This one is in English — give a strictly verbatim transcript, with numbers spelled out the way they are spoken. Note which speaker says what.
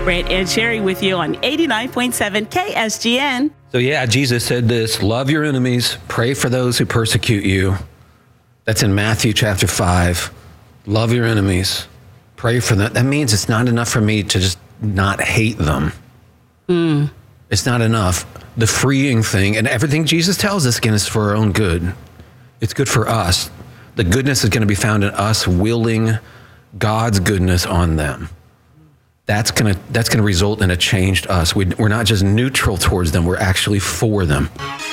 Speaker 1: Brent and Sherry with you on eighty-nine point seven K S G N.
Speaker 2: So yeah, Jesus said this, love your enemies, pray for those who persecute you. That's in Matthew chapter five. Love your enemies, pray for them. That means it's not enough for me to just not hate them.
Speaker 1: Mm.
Speaker 2: It's not enough. The freeing thing, and everything Jesus tells us, again, is for our own good. It's good for us. The goodness is going to be found in us willing God's goodness on them. That's going to that's going to result in a changed us. We, we're not just neutral towards them. We're actually for them.